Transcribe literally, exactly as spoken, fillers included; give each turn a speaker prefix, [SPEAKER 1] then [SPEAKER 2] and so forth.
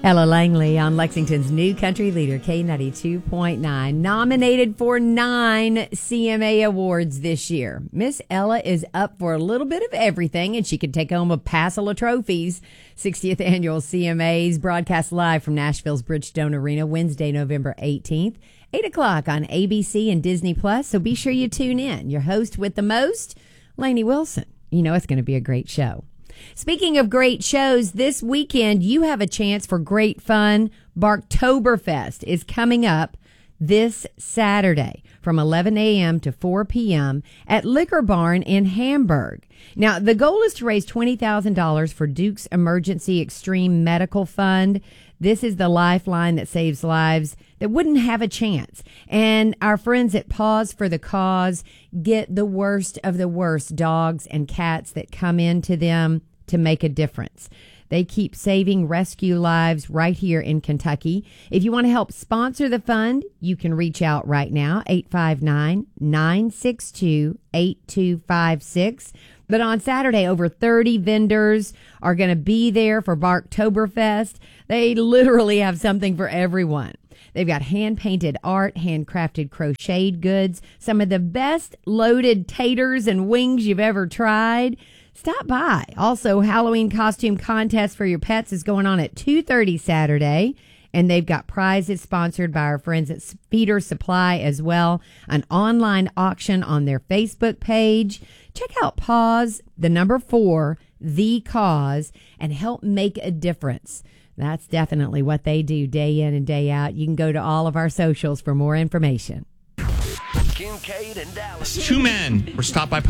[SPEAKER 1] Ella Langley on Lexington's new country leader, K ninety-two point nine, nominated for nine C M A awards this year. Miss Ella is up for a little bit of everything, and she could take home a passel of trophies. sixtieth Annual C M A's broadcast live from Nashville's Bridgestone Arena Wednesday, November eighteenth, eight o'clock on A B C and Disney Plus, so be sure you tune in. Your host with the most, Lainey Wilson. You know it's going to be a great show. Speaking of great shows, this weekend you have a chance for great fun. Barktoberfest is coming up this Saturday from eleven a.m. to four p.m. at Liquor Barn in Hamburg. Now, the goal is to raise twenty thousand dollars for Duke's Emergency Extreme Medical Fund. This is the lifeline that saves lives that wouldn't have a chance. And our friends at Paws for the Cause get the worst of the worst dogs and cats that come into them to make a difference. They keep saving rescue lives right here in Kentucky. If you want to help sponsor the fund, you can reach out right now, eight five nine, nine six two, eight two five six. But on Saturday, over thirty vendors are going to be there for Barktoberfest. They literally have something for everyone. They've got hand-painted art, handcrafted crocheted goods, some of the best loaded taters and wings you've ever tried. Stop by. Also, Halloween costume contest for your pets is going on at two thirty Saturday, and they've got prizes sponsored by our friends at Feeder Supply as well, an online auction on their Facebook page. Check out Paws, the number four, The Cause, and help make a difference. That's definitely what they do day in and day out. You can go to all of our socials for more information.
[SPEAKER 2] Kincaid and Dallas.
[SPEAKER 3] Two men were stopped by